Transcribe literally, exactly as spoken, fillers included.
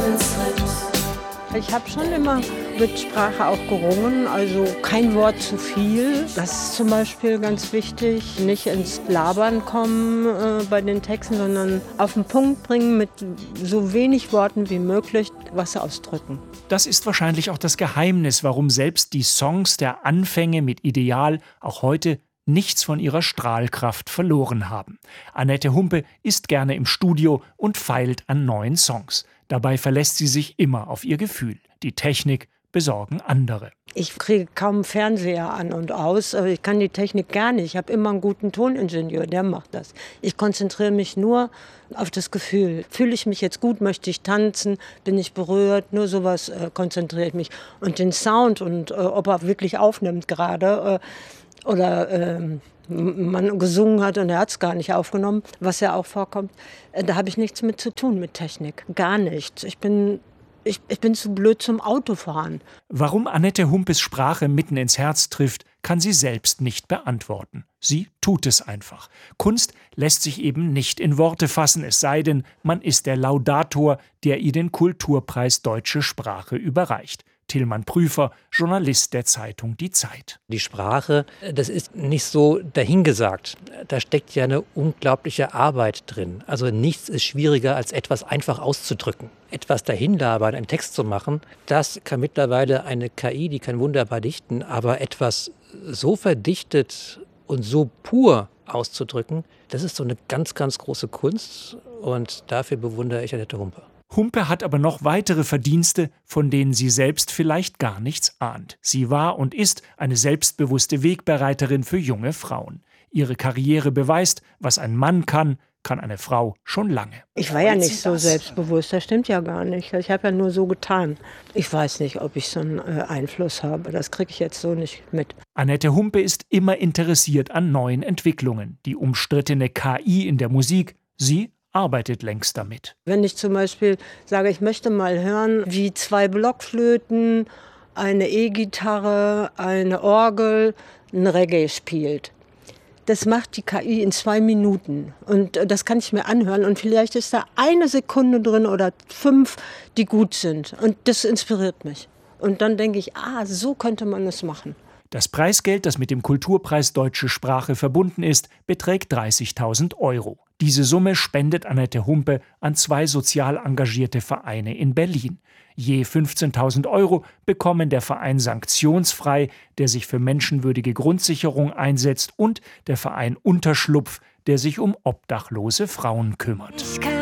Ich habe schon immer mit Sprache auch gerungen, also kein Wort zu viel. Das ist zum Beispiel ganz wichtig. Nicht ins Labern kommen äh, bei den Texten, sondern auf den Punkt bringen, mit so wenig Worten wie möglich was ausdrücken. Das ist wahrscheinlich auch das Geheimnis, warum selbst die Songs der Anfänge mit Ideal auch heute nichts von ihrer Strahlkraft verloren haben. Annette Humpe ist gerne im Studio und feilt an neuen Songs. Dabei verlässt sie sich immer auf ihr Gefühl. Die Technik besorgen andere. Ich kriege kaum einen Fernseher an und aus. Ich kann die Technik gar nicht. Ich habe immer einen guten Toningenieur, der macht das. Ich konzentriere mich nur auf das Gefühl. Fühle ich mich jetzt gut, möchte ich tanzen, bin ich berührt, nur sowas äh, konzentriere ich mich. Und den Sound und äh, ob er wirklich aufnimmt gerade äh, oder äh, man gesungen hat und er hat es gar nicht aufgenommen, was ja auch vorkommt, äh, da habe ich nichts mit zu tun mit Technik. Gar nichts. Ich bin Ich, ich bin zu blöd zum Autofahren. Warum Annette Humpes Sprache mitten ins Herz trifft, kann sie selbst nicht beantworten. Sie tut es einfach. Kunst lässt sich eben nicht in Worte fassen, es sei denn, man ist der Laudator, der ihr den Kulturpreis Deutsche Sprache überreicht. Tillmann Prüfer, Journalist der Zeitung Die Zeit. Die Sprache, das ist nicht so dahingesagt. Da steckt ja eine unglaubliche Arbeit drin. Also nichts ist schwieriger, als etwas einfach auszudrücken. Etwas dahinlabern, einen Text zu machen, das kann mittlerweile eine K I, die kann wunderbar dichten, aber etwas so verdichtet und so pur auszudrücken, das ist so eine ganz, ganz große Kunst und dafür bewundere ich Annette Humpe. Humpe hat aber noch weitere Verdienste, von denen sie selbst vielleicht gar nichts ahnt. Sie war und ist eine selbstbewusste Wegbereiterin für junge Frauen. Ihre Karriere beweist, was ein Mann kann, kann eine Frau schon lange. Ich war ja nicht so selbstbewusst, das stimmt ja gar nicht. Ich habe ja nur so getan. Ich weiß nicht, ob ich so einen äh, Einfluss habe, das kriege ich jetzt so nicht mit. Annette Humpe ist immer interessiert an neuen Entwicklungen. Die umstrittene K I in der Musik, sie arbeitet längst damit. Wenn ich zum Beispiel sage, ich möchte mal hören, wie zwei Blockflöten, eine E-Gitarre, eine Orgel, ein Reggae spielt. Das macht die K I in zwei Minuten und das kann ich mir anhören und vielleicht ist da eine Sekunde drin oder fünf, die gut sind und das inspiriert mich. Und dann denke ich, ah, so könnte man es machen. Das Preisgeld, das mit dem Kulturpreis Deutsche Sprache verbunden ist, beträgt dreißigtausend Euro. Diese Summe spendet Annette Humpe an zwei sozial engagierte Vereine in Berlin. Je fünfzehntausend Euro bekommen der Verein Sanktionsfrei, der sich für menschenwürdige Grundsicherung einsetzt, und der Verein Unterschlupf, der sich um obdachlose Frauen kümmert.